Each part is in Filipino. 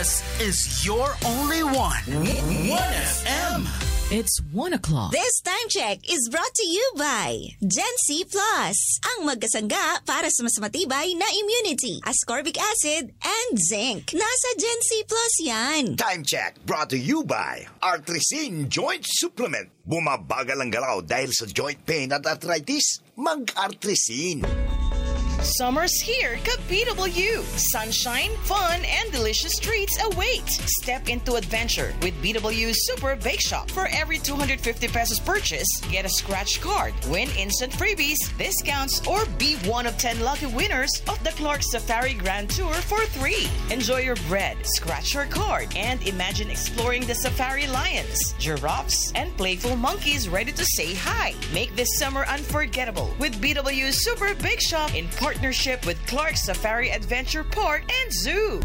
This is your only one. 1FM. It's 1 o'clock. This time check is brought to you by Gen C Plus, ang magkasangga para sa mas matibay na immunity, ascorbic acid and zinc. Nasa Gen C Plus yan. Time check brought to you by Artresin Joint Supplement. Bumabagal ang galaw dahil sa joint pain at arthritis. Mag-Artresin. Summer's here, ka-BW. Sunshine, fun, and delicious treats await. Step into adventure with BW Super Bake Shop. For every 250 pesos purchase, get a scratch card, win instant freebies, discounts, or be one of 10 lucky winners of the Clark Safari Grand Tour for 3. Enjoy your bread, scratch your card, and imagine exploring the safari lions, giraffes, and playful monkeys ready to say hi. Make this summer unforgettable with BW Super Bake Shop in partnership with Clark Safari Adventure Park and Zoo.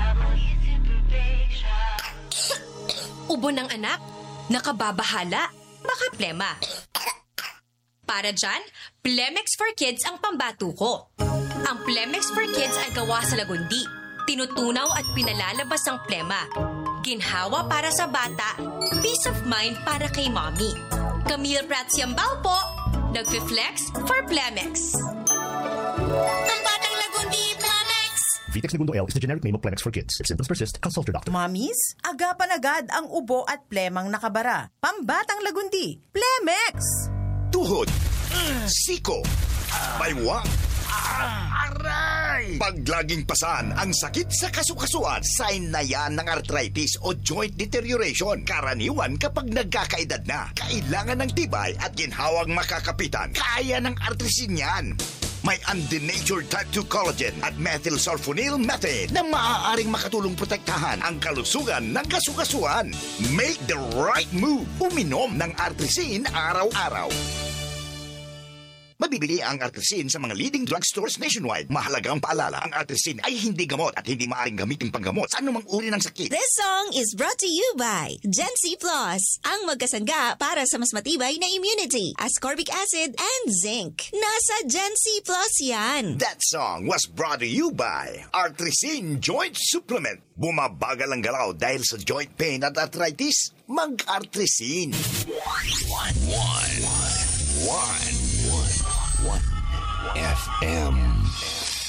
Ubo ng anak, nakababahala, baka plema. Para dyan, Plemex for Kids ang pambato ko. Ang Plemex for Kids ay gawa sa lagundi. Tinutunaw at pinalalabas ang plema. Ginhawa para sa bata, peace of mind para kay mommy. Camille Prats Yambal po, nagfi-flex for Plemex. Pambatang lagundi, Plemex! Vitex Segundo L is the generic name of Plemex for kids. If symptoms persist, consult your doctor. Mommies, agapan agad ang ubo at plemang nakabara. Pambatang lagundi, Plemex! Tuhod. Siko. Baywang. Aray! Pag laging pasan ang sakit sa kasukasuan, sign na yan ng arthritis o joint deterioration. Karaniwan kapag nagkakaedad na. Kailangan ng tibay at ginhawang makakapitan. Kaya ng Artresin yan. May undenatured type 2 collagen at methylsulfonyl methane na maaaring makatulong protektahan ang kalusugan ng kasukasuan. Make the right move. Uminom ng Artresin araw-araw. Mabibili ang Artresin sa mga leading drugstores nationwide. Mahalagang paalala, ang Artresin ay hindi gamot at hindi maaaring gamitin panggamot sa anumang uri ng sakit. This song is brought to you by Gen C Plus, ang magkasangga para sa mas matibay na immunity, ascorbic acid and zinc. Nasa Gen C Plus yan. That song was brought to you by Artresin Joint Supplement. Bumabagal ang galaw dahil sa joint pain at arthritis. Mag-Artresin. 1 FM.